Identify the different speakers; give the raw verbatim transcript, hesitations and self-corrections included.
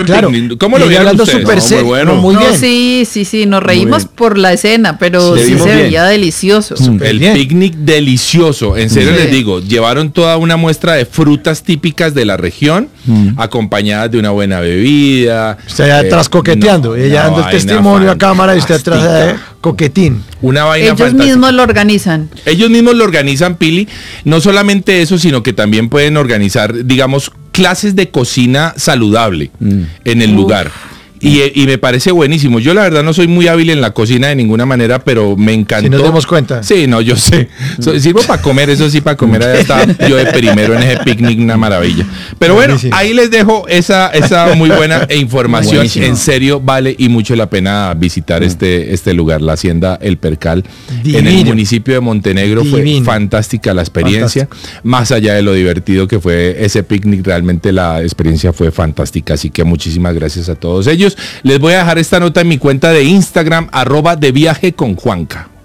Speaker 1: claro.
Speaker 2: picnic. ¿Cómo lo vieron ustedes?
Speaker 1: Super
Speaker 2: No,
Speaker 1: serio,
Speaker 2: muy bueno.
Speaker 1: muy
Speaker 3: No,
Speaker 1: bien.
Speaker 3: sí, sí, sí, nos reímos por la escena, pero
Speaker 4: Le
Speaker 3: sí
Speaker 4: vimos
Speaker 3: se
Speaker 4: bien.
Speaker 3: veía delicioso.
Speaker 2: El
Speaker 1: bien.
Speaker 2: picnic delicioso, en serio
Speaker 3: Sí.
Speaker 2: les digo, llevaron toda una muestra de frutas típicas de la región, acompañadas de una buena bebida.
Speaker 1: Usted allá
Speaker 2: eh,
Speaker 1: atrás coqueteando,
Speaker 2: no,
Speaker 1: ella
Speaker 2: una
Speaker 1: dando el
Speaker 2: vaina
Speaker 1: testimonio a cámara y usted atrás
Speaker 2: fantástica.
Speaker 1: eh, coquetín.
Speaker 2: Una vaina
Speaker 3: Ellos
Speaker 2: fantástica.
Speaker 3: mismos lo organizan.
Speaker 2: Ellos mismos lo organizan, Pili. No solamente eso, sino que también pueden organizar, digamos, clases de cocina saludable en el
Speaker 3: Uf.
Speaker 2: lugar. Y, y me parece buenísimo. Yo la verdad no soy muy hábil en la cocina de ninguna manera, pero me encantó.
Speaker 1: Si nos demos cuenta.
Speaker 2: Sí, no, yo sé. So- sirvo para comer, eso sí, para comer. Allá estaba yo de primero en ese picnic, una maravilla. Pero bueno,
Speaker 1: Buenísimo.
Speaker 2: ahí les dejo esa, esa muy buena información.
Speaker 4: Buenísimo.
Speaker 2: En serio, vale y mucho la pena visitar este, este lugar, la Hacienda El Percal, en el
Speaker 1: Divino.
Speaker 2: municipio de Montenegro. Fue
Speaker 1: Divino.
Speaker 2: fantástica la experiencia. Más allá de lo divertido que fue ese picnic, realmente la experiencia fue fantástica. Así que muchísimas gracias a todos ellos. Les voy a dejar esta nota en mi cuenta de Instagram, arroba de viaje con Juanca.